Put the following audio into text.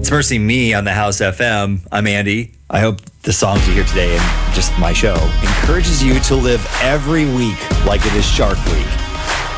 It's Mercy Me on the House FM. I'm Andy. I hope the songs you hear today and just my show encourages you to live every week like it is Shark Week.